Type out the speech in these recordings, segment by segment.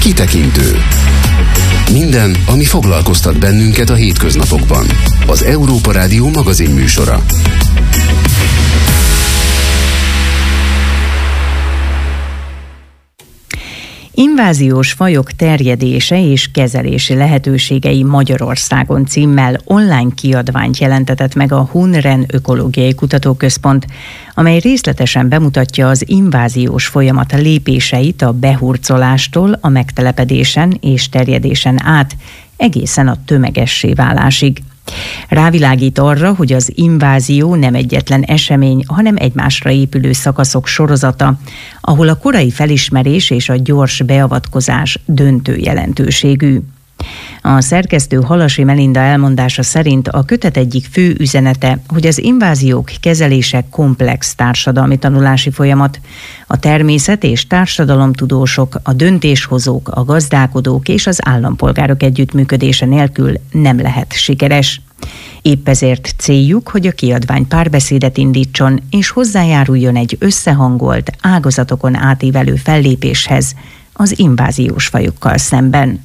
Kitekintő. Minden, ami foglalkoztat bennünket a hétköznapokban. Az Európa Rádió magazinműsora. Inváziós fajok terjedése és kezelési lehetőségei Magyarországon címmel online kiadványt jelentetett meg a Hun-Ren Ökológiai Kutatóközpont, amely részletesen bemutatja az inváziós folyamat lépéseit a behurcolástól a megtelepedésen és terjedésen át egészen a tömegessé válásig. Rávilágít arra, hogy az invázió nem egyetlen esemény, hanem egymásra épülő szakaszok sorozata, ahol a korai felismerés és a gyors beavatkozás döntő jelentőségű. A szerkesztő Halasi Melinda elmondása szerint a kötet egyik fő üzenete, hogy az inváziók kezelése komplex társadalmi tanulási folyamat. A természet és társadalomtudósok, a döntéshozók, a gazdálkodók és az állampolgárok együttműködése nélkül nem lehet sikeres. Épp ezért céljuk, hogy a kiadvány párbeszédet indítson és hozzájáruljon egy összehangolt, ágazatokon átívelő fellépéshez az inváziós fajokkal szemben.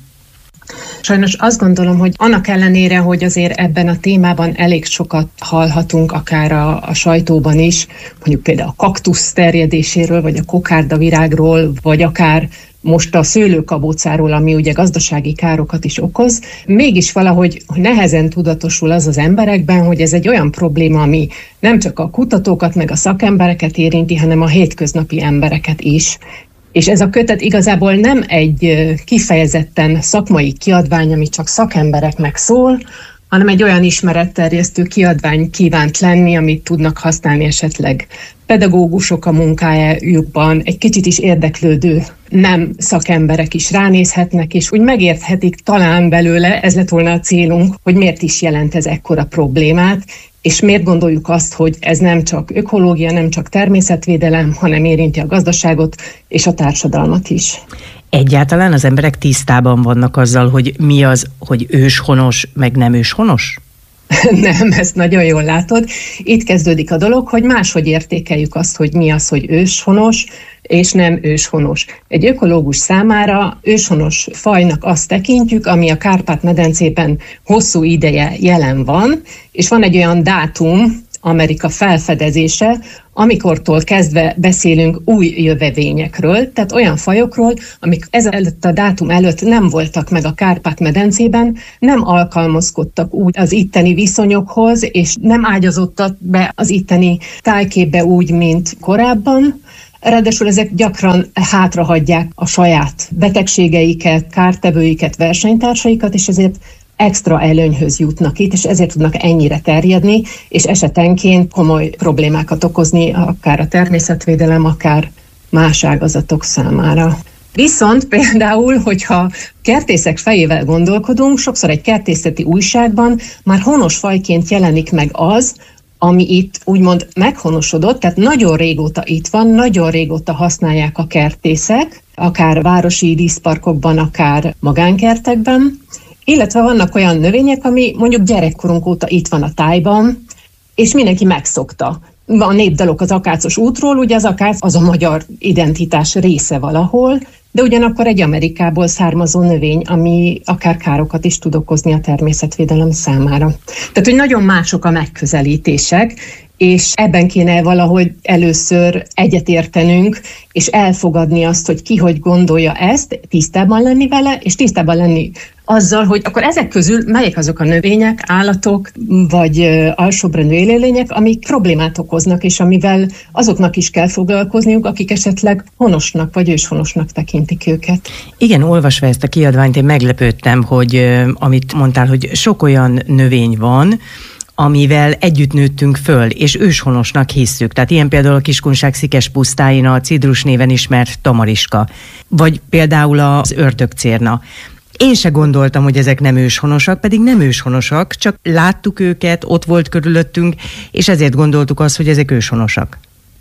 Sajnos azt gondolom, hogy annak ellenére, hogy azért ebben a témában elég sokat hallhatunk, akár a sajtóban is, mondjuk például a kaktusz terjedéséről, vagy a kokárdavirágról, vagy akár most a szőlőkabócáról, ami ugye gazdasági károkat is okoz, mégis valahogy nehezen tudatosul az emberekben, hogy ez egy olyan probléma, ami nem csak a kutatókat, meg a szakembereket érinti, hanem a hétköznapi embereket is. És ez a kötet igazából nem egy kifejezetten szakmai kiadvány, ami csak szakembereknek szól, hanem egy olyan ismeretterjesztő kiadvány kívánt lenni, amit tudnak használni esetleg pedagógusok a munkájukban, egy kicsit is érdeklődő nem szakemberek is ránézhetnek, és úgy megérthetik talán belőle, ez lett volna a célunk, hogy miért is jelent ez ekkora problémát, és miért gondoljuk azt, hogy ez nem csak ökológia, nem csak természetvédelem, hanem érinti a gazdaságot és a társadalmat is. Egyáltalán az emberek tisztában vannak azzal, hogy mi az, hogy őshonos, meg nem őshonos? Nem, ezt nagyon jól látod. Itt kezdődik a dolog, hogy máshogy értékeljük azt, hogy mi az, hogy őshonos, és nem őshonos. Egy ökológus számára őshonos fajnak azt tekintjük, ami a Kárpát-medencében hosszú ideje jelen van, és van egy olyan dátum, Amerika felfedezése, amikortól kezdve beszélünk új jövevényekről, tehát olyan fajokról, amik ezelőtt a dátum előtt nem voltak meg a Kárpát-medencében, nem alkalmazkodtak úgy az itteni viszonyokhoz, és nem ágyazottak be az itteni tájképbe úgy, mint korábban. Ráadásul ezek gyakran hátrahagyják a saját betegségeiket, kártevőiket, versenytársaikat, és ezért extra előnyhöz jutnak itt, és ezért tudnak ennyire terjedni, és esetenként komoly problémákat okozni, akár a természetvédelem, akár más ágazatok számára. Viszont például, hogyha kertészek fejével gondolkodunk, sokszor egy kertészeti újságban már honos fajként jelenik meg az, ami itt úgymond meghonosodott, tehát nagyon régóta itt van, nagyon régóta használják a kertészek, akár városi díszparkokban, akár magánkertekben, illetve vannak olyan növények, ami mondjuk gyerekkorunk óta itt van a tájban, és mindenki megszokta. A népdalok az akácos útról, ugye az akác az a magyar identitás része valahol, de ugyanakkor egy Amerikából származó növény, ami akár károkat is tud okozni a természetvédelem számára. Tehát, hogy nagyon mások a megközelítések, és ebben kéne valahogy először egyetértenünk, és elfogadni azt, hogy ki hogy gondolja ezt, tisztában lenni vele, és tisztában lenni azzal, hogy akkor ezek közül melyek azok a növények, állatok, vagy alsóbrendű élőlények, amik problémát okoznak, és amivel azoknak is kell foglalkozniuk, akik esetleg honosnak vagy őshonosnak tekintik őket. Igen, olvasva ezt a kiadványt én meglepődtem, hogy amit mondtál, hogy sok olyan növény van, amivel együtt nőttünk föl, és őshonosnak hisszük. Tehát ilyen például a Kiskunság szikespusztáin a cidrus néven ismert tamariska, vagy például az ördögcérna. Én se gondoltam, hogy ezek nem őshonosak, pedig nem őshonosak, csak láttuk őket, ott volt körülöttünk, és ezért gondoltuk azt, hogy ezek őshonosak.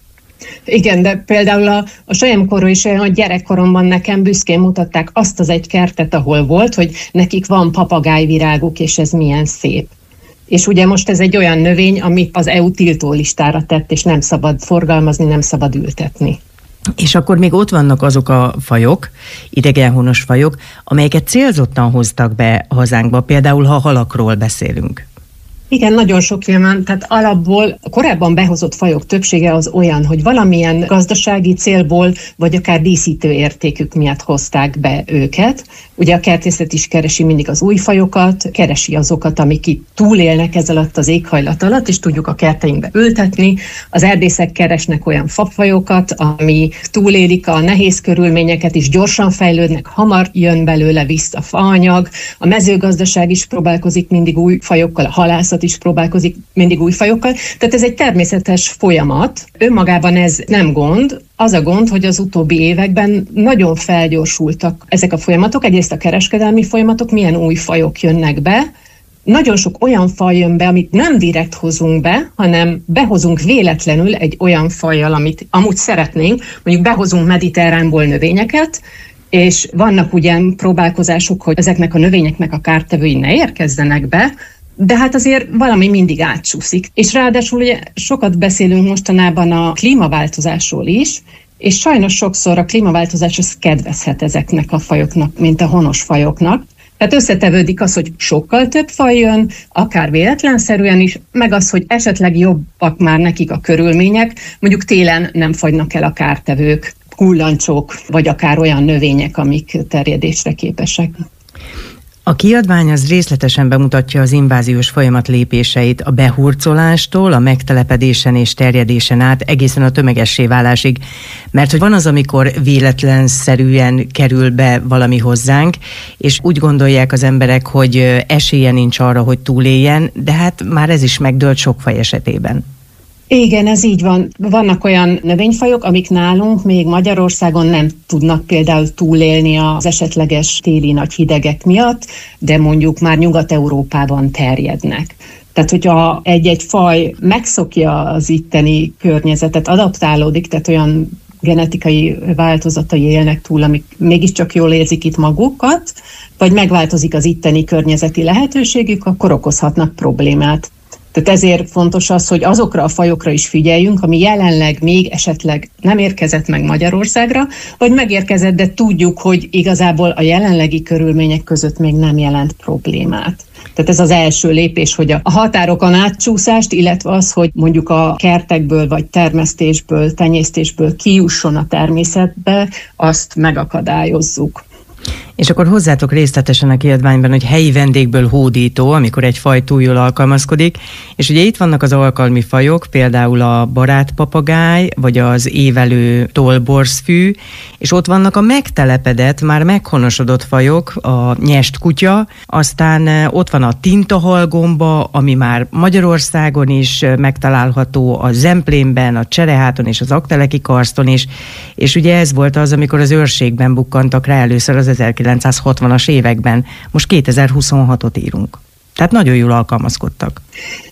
Igen, de például a saját korom is olyan, hogy gyerekkoromban nekem büszkén mutatták azt az egy kertet, ahol volt, hogy nekik van papagájviráguk, és ez milyen szép. És ugye most ez egy olyan növény, amit az EU tiltó listára tett, és nem szabad forgalmazni, nem szabad ültetni. És akkor még ott vannak azok a fajok, idegenhonos fajok, amelyeket célzottan hoztak be hazánkba, például ha halakról beszélünk. Igen, nagyon sok van, tehát alapból a korábban behozott fajok többsége az olyan, hogy valamilyen gazdasági célból, vagy akár díszítő értékük miatt hozták be őket. Ugye a kertészet is keresi mindig az új fajokat, keresi azokat, amik itt túlélnek ez alatt az éghajlat alatt, és tudjuk a kerteinkbe ültetni. Az erdészek keresnek olyan fafajokat, ami túlélik a nehéz körülményeket, és gyorsan fejlődnek, hamar jön belőle vissza faanyag. A mezőgazdaság is próbálkozik mindig új fajokkal, a halászat is próbálkozik mindig új fajokkal. Tehát ez egy természetes folyamat. Önmagában ez nem gond. Az a gond, hogy az utóbbi években nagyon felgyorsultak ezek a folyamatok. Egyrészt a kereskedelmi folyamatok, milyen új fajok jönnek be. Nagyon sok olyan faj jön be, amit nem direkt hozunk be, hanem behozunk véletlenül egy olyan fajjal, amit amúgy szeretnénk. Mondjuk behozunk mediterránból növényeket, és vannak ugyan próbálkozások, hogy ezeknek a növényeknek a kártevői ne érkezzenek be, de hát azért valami mindig átsúszik. És ráadásul ugye sokat beszélünk mostanában a klímaváltozásról is, és sajnos sokszor a klímaváltozás az kedvezhet ezeknek a fajoknak, mint a honos fajoknak. Tehát összetevődik az, hogy sokkal több faj jön, akár véletlenszerűen is, meg az, hogy esetleg jobbak már nekik a körülmények, mondjuk télen nem fagynak el a kártevők, kullancsok, vagy akár olyan növények, amik terjedésre képesek. A kiadvány az részletesen bemutatja az inváziós folyamat lépéseit a behurcolástól, a megtelepedésen és terjedésen át egészen a tömegessé válásig. Mert hogy van az, amikor véletlenszerűen kerül be valami hozzánk, és úgy gondolják az emberek, hogy esélye nincs arra, hogy túléljen, de hát már ez is megdőlt sok faj esetében. Igen, ez így van. Vannak olyan növényfajok, amik nálunk még Magyarországon nem tudnak például túlélni az esetleges téli nagy hidegek miatt, de mondjuk már Nyugat-Európában terjednek. Tehát, hogyha egy-egy faj megszokja az itteni környezetet, adaptálódik, tehát olyan genetikai változatai élnek túl, amik mégiscsak jól érzik itt magukat, vagy megváltozik az itteni környezeti lehetőségük, akkor okozhatnak problémát. Tehát ezért fontos az, hogy azokra a fajokra is figyeljünk, ami jelenleg még esetleg nem érkezett meg Magyarországra, vagy megérkezett, de tudjuk, hogy igazából a jelenlegi körülmények között még nem jelent problémát. Tehát ez az első lépés, hogy a határokon átcsúszást, illetve az, hogy mondjuk a kertekből, vagy termesztésből, tenyésztésből kijusson a természetbe, azt megakadályozzuk. És akkor hozzátok részletesen a kiadványban, hogy helyi vendégből hódító, amikor egy faj túl jól alkalmazkodik, és ugye itt vannak az alkalmi fajok, például a barátpapagáj, vagy az évelő tollborszfű, és ott vannak a megtelepedett, már meghonosodott fajok, a nyest kutya, aztán ott van a tintahalgomba, ami már Magyarországon is megtalálható, a Zemplénben, a Csereháton és az Akteleki karston is, és ugye ez volt az, amikor az őrségben bukkantak rá először az 1960-as években. Most 2026-ot írunk. Tehát nagyon jól alkalmazkodtak.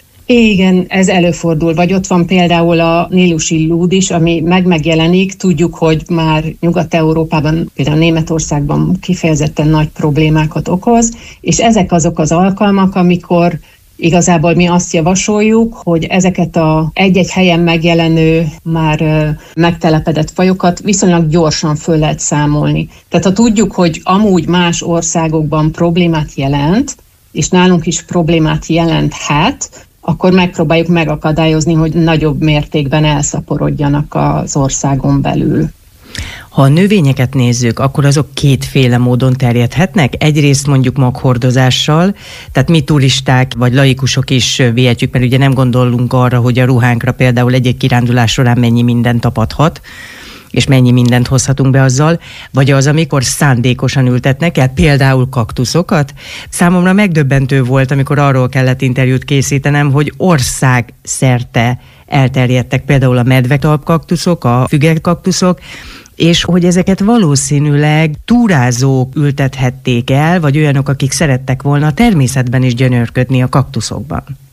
Igen, ez előfordul. Vagy ott van például a nílusi lúd is, ami megjelenik. Tudjuk, hogy már Nyugat-Európában, például Németországban kifejezetten nagy problémákat okoz, és ezek azok az alkalmak, amikor igazából mi azt javasoljuk, hogy ezeket a egy-egy helyen megjelenő, már megtelepedett fajokat viszonylag gyorsan föl lehet számolni. Tehát ha tudjuk, hogy amúgy más országokban problémát jelent, és nálunk is problémát jelenthet, akkor megpróbáljuk megakadályozni, hogy nagyobb mértékben elszaporodjanak az országon belül. Ha a növényeket nézzük, akkor azok kétféle módon terjedhetnek. Egyrészt mondjuk maghordozással, tehát mi turisták vagy laikusok is vihetjük, mert ugye nem gondolunk arra, hogy a ruhánkra például egy-egy kirándulás során mennyi mindent tapadhat, és mennyi mindent hozhatunk be azzal, vagy az, amikor szándékosan ültetnek el például kaktuszokat. Számomra megdöbbentő volt, amikor arról kellett interjút készítenem, hogy országszerte elterjedtek például a medvetalpkaktuszok, a fügekaktuszok, és hogy ezeket valószínűleg túrázók ültethették el, vagy olyanok, akik szerettek volna a természetben is gyönyörködni a kaktuszokban.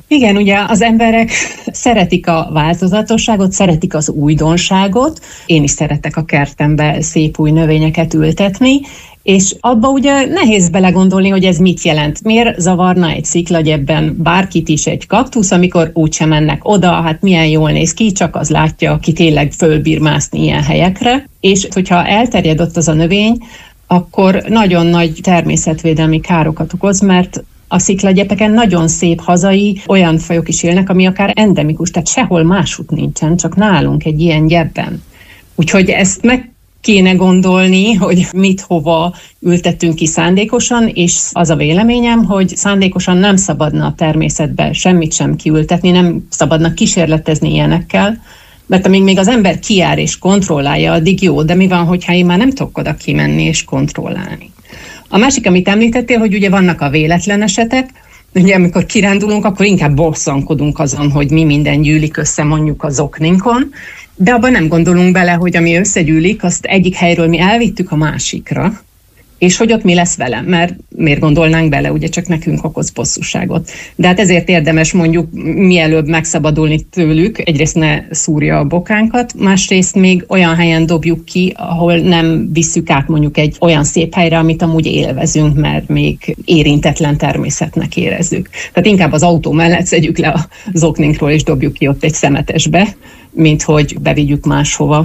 Igen, ugye az emberek szeretik a változatosságot, szeretik az újdonságot. Én is szeretek a kertembe szép új növényeket ültetni, és abba ugye nehéz belegondolni, hogy ez mit jelent. Miért zavarna egy sziklagyebben bárkit is egy kaktusz, amikor úgysem mennek oda, hát milyen jól néz ki, csak az látja, aki tényleg fölbír mászni ilyen helyekre. És hogyha elterjed ott az a növény, akkor nagyon nagy természetvédelmi károkat okoz, mert a sziklagyepeken nagyon szép hazai olyan fajok is élnek, ami akár endemikus, tehát sehol másút nincsen, csak nálunk egy ilyen gyepben. Úgyhogy ezt meg kéne gondolni, hogy mit hova ültettünk ki szándékosan, és az a véleményem, hogy szándékosan nem szabadna a természetbe semmit sem kiültetni, nem szabadna kísérletezni ilyenekkel, mert amíg még az ember kijár és kontrollálja, addig jó, de mi van, hogyha én már nem tudok oda kimenni és kontrollálni. A másik, amit említettél, hogy ugye vannak a véletlen esetek, ugye amikor kirándulunk, akkor inkább bosszankodunk azon, hogy mi minden gyűlik össze mondjuk az okninkon, de abban nem gondolunk bele, hogy ami összegyűlik, azt egyik helyről mi elvittük a másikra, és hogy ott mi lesz velem, mert miért gondolnánk bele, ugye csak nekünk okoz bosszúságot. De hát ezért érdemes mondjuk mielőbb megszabadulni tőlük, egyrészt ne szúrja a bokánkat, másrészt még olyan helyen dobjuk ki, ahol nem visszük át mondjuk egy olyan szép helyre, amit amúgy élvezünk, mert még érintetlen természetnek érezzük. Tehát inkább az autó mellett szedjük le az okninkról és dobjuk ki ott egy szemetesbe, mint hogy bevigyük máshova.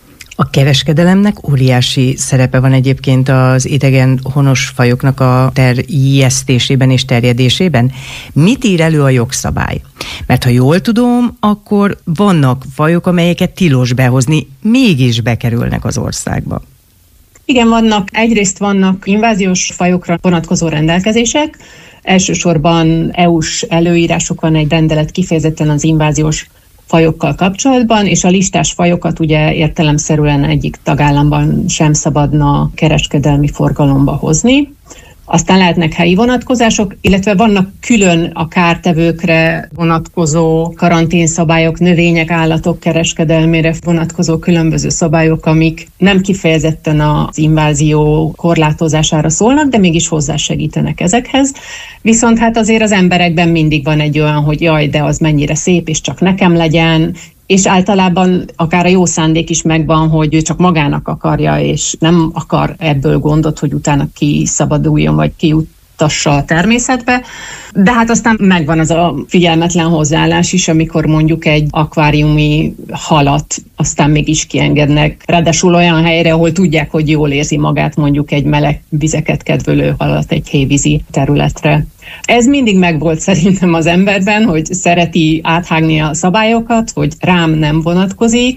A kereskedelemnek óriási szerepe van egyébként az idegen honos fajoknak a terjesztésében és terjedésében. Mit ír elő a jogszabály? Mert ha jól tudom, akkor vannak fajok, amelyeket tilos behozni, mégis bekerülnek az országba. Igen, egyrészt vannak inváziós fajokra vonatkozó rendelkezések, elsősorban EU-s előírások, van egy rendelet kifejezetten az inváziós fajokkal kapcsolatban, és a listás fajokat ugye értelemszerűen egyik tagállamban sem szabadna kereskedelmi forgalomba hozni. Aztán lehetnek helyi vonatkozások, illetve vannak külön a kártevőkre vonatkozó karanténszabályok, növények, állatok kereskedelmére vonatkozó különböző szabályok, amik nem kifejezetten az invázió korlátozására szólnak, de mégis hozzásegítenek ezekhez. Viszont hát azért az emberekben mindig van egy olyan, hogy jaj, de az mennyire szép, és csak nekem legyen, és általában akár a jó szándék is megvan, hogy ő csak magának akarja, és nem akar ebből gondot, hogy utána kiszabaduljon, vagy kijutassa a természetbe. De hát aztán megvan az a figyelmetlen hozzáállás is, amikor mondjuk egy akváriumi halat aztán mégis kiengednek. Ráadásul olyan helyre, ahol tudják, hogy jól érzi magát, mondjuk egy meleg vizeket kedvelő halat egy hévízi területre. Ez mindig megvolt szerintem az emberben, hogy szereti áthágni a szabályokat, hogy rám nem vonatkozik,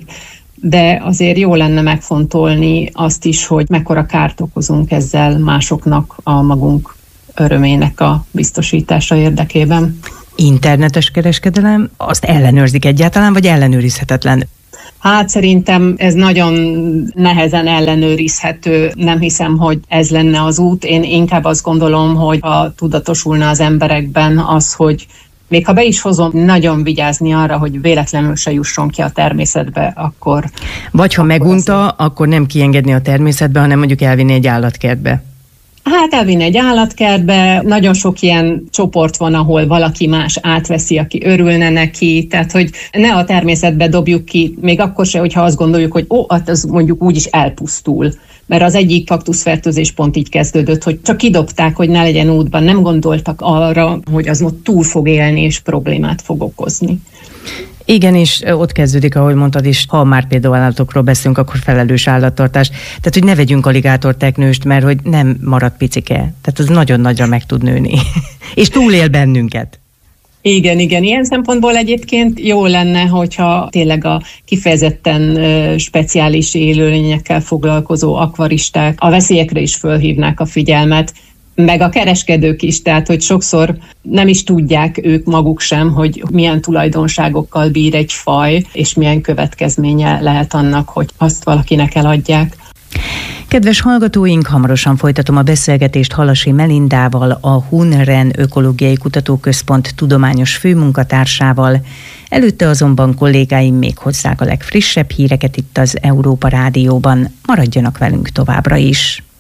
de azért jó lenne megfontolni azt is, hogy mekkora kárt okozunk ezzel másoknak a magunk örömének a biztosítása érdekében. Internetes kereskedelem, azt ellenőrzik egyáltalán, vagy ellenőrizhetetlen? Hát szerintem ez nagyon nehezen ellenőrizhető. Nem hiszem, hogy ez lenne az út. Én inkább azt gondolom, hogy ha tudatosulna az emberekben az, hogy még ha be is hozom, nagyon vigyázni arra, hogy véletlenül se jusson ki a természetbe, akkor... Vagy ha megunta, akkor nem kiengedni a természetbe, hanem mondjuk elvinni egy állatkertbe. Hát elvinni egy állatkertbe, nagyon sok ilyen csoport van, ahol valaki más átveszi, aki örülne neki, tehát hogy ne a természetbe dobjuk ki, még akkor se, hogyha azt gondoljuk, hogy az mondjuk úgy is elpusztul. Mert az egyik kaktuszfertőzés pont így kezdődött, hogy csak kidobták, hogy ne legyen útban, nem gondoltak arra, hogy az most túl fog élni és problémát fog okozni. Igen, és ott kezdődik, ahogy mondtad is, ha már például állatokról beszélünk, akkor felelős állattartás. Tehát, hogy ne vegyünk aligátorteknőst, mert hogy nem marad picike. Tehát az nagyon nagyra meg tud nőni. És túlél bennünket. Igen. Ilyen szempontból egyébként jó lenne, hogyha tényleg a kifejezetten speciális élőlényekkel foglalkozó akvaristák a veszélyekre is fölhívnák a figyelmet, meg a kereskedők is, tehát hogy sokszor nem is tudják ők maguk sem, hogy milyen tulajdonságokkal bír egy faj, és milyen következménye lehet annak, hogy azt valakinek eladják. Kedves hallgatóink, hamarosan folytatom a beszélgetést Halasi Melindával, a Hun-Ren Ökológiai Kutatóközpont tudományos főmunkatársával. Előtte azonban kollégáim még hozzák a legfrissebb híreket itt az Európa Rádióban. Maradjanak velünk továbbra is!